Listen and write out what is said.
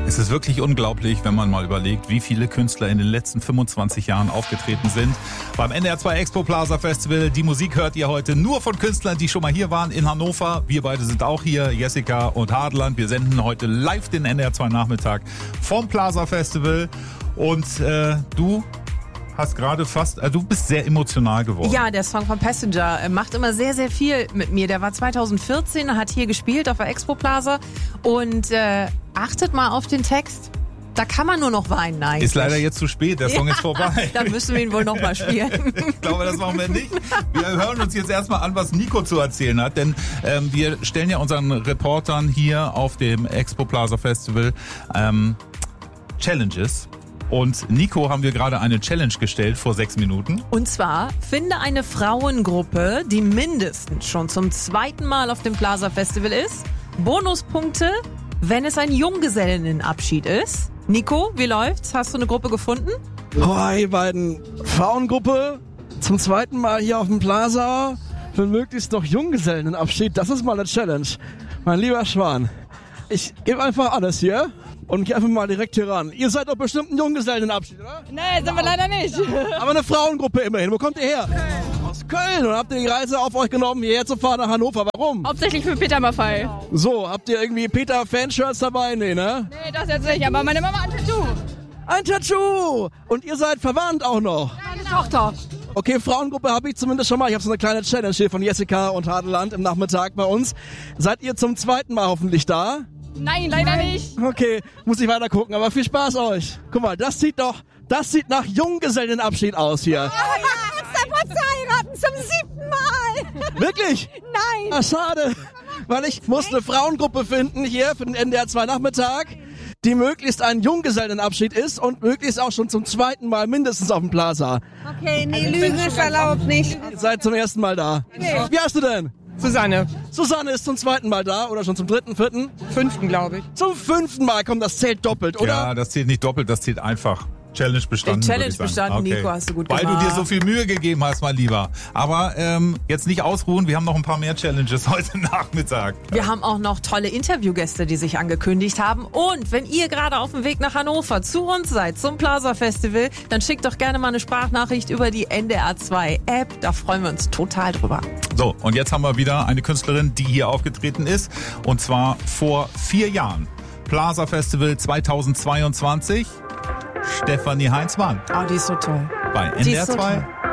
Es ist wirklich unglaublich, wenn man mal überlegt, wie viele Künstler in den letzten 25 Jahren aufgetreten sind. Beim NDR 2 Expo Plaza Festival. Die Musik hört ihr heute nur von Künstlern, die schon mal hier waren in Hannover. Wir beide sind auch hier, Jessica und Hadeland. Wir senden heute live den NDR 2 Nachmittag vom Plaza Festival. Und du hast gerade du bist sehr emotional geworden. Ja, der Song von Passenger macht immer sehr, sehr viel mit mir. Der war 2014, hat hier gespielt auf der Expo Plaza und achtet mal auf den Text. Da kann man nur noch weinen eigentlich. Ist leider jetzt zu spät, der Song ist vorbei. Dann müssen wir ihn wohl nochmal spielen. Ich glaube, das machen wir nicht. Wir hören uns jetzt erstmal an, was Nico zu erzählen hat, denn wir stellen ja unseren Reportern hier auf dem Expo Plaza Festival Challenges. Und Nico haben wir gerade eine Challenge gestellt vor 6 Minuten. Und zwar, finde eine Frauengruppe, die mindestens schon zum 2. Mal auf dem Plaza Festival ist. Bonuspunkte, wenn es ein Junggesellinnenabschied ist. Nico, wie läuft's? Hast du eine Gruppe gefunden? Oh, ihr beiden. Frauengruppe, zum 2. Mal hier auf dem Plaza. Für möglichst noch Junggesellinnenabschied. Das ist mal eine Challenge. Mein lieber Schwan. Ich gebe einfach alles hier. Und geh einfach mal direkt hier ran. Ihr seid doch bestimmt ein Junggesellenabschied, oder? Nee, sind wir leider nicht. Aber eine Frauengruppe immerhin. Wo kommt ihr her? Aus Köln. Und habt ihr die Reise auf euch genommen, hierher zu fahren nach Hannover? Warum? Hauptsächlich für Peter Maffay. So, habt ihr irgendwie Peter-Fanshirts dabei? Nee, ne? Nee, das jetzt nicht, aber meine Mama hat ein Tattoo. Ein Tattoo! Und ihr seid verwandt auch noch? Meine Tochter. Okay, Frauengruppe habe ich zumindest schon mal. Ich habe so eine kleine Challenge hier von Jessica und Hadeland im Nachmittag bei uns. Seid ihr zum 2. Mal hoffentlich da? Nein, leider nicht. Okay, muss ich weiter gucken, aber viel Spaß euch. Guck mal, das sieht nach Junggesellenabschied aus hier. Ja, uns heiraten zum 7. Mal. Wirklich? Nein. Ah, schade, weil ich muss eine Frauengruppe finden hier für den NDR 2 Nachmittag, die möglichst ein Junggesellenabschied ist und möglichst auch schon zum 2. Mal mindestens auf dem Plaza. Okay, nee, Lügen ist erlaubt nicht. Ihr seid zum 1. Mal da. Okay. Wie heißt du denn? Susanne. Susanne ist zum 2. Mal da oder schon zum 3., 4.? 5. glaube ich. Zum 5. Mal, komm, das zählt doppelt, oder? Ja, das zählt nicht doppelt, das zählt einfach. Challenge bestanden. Challenge bestanden, okay. Nico, hast du gut gemacht. Weil du dir so viel Mühe gegeben hast, mein Lieber. Aber jetzt nicht ausruhen, wir haben noch ein paar mehr Challenges heute Nachmittag. Wir haben auch noch tolle Interviewgäste, die sich angekündigt haben. Und wenn ihr gerade auf dem Weg nach Hannover zu uns seid, zum Plaza Festival, dann schickt doch gerne mal eine Sprachnachricht über die NDR 2 App. Da freuen wir uns total drüber. So, und jetzt haben wir wieder eine Künstlerin, die hier aufgetreten ist. Und zwar vor 4 Jahren. Plaza Festival 2022. Stefanie Heinzmann. Oh, die ist so toll. Bei NDR 2.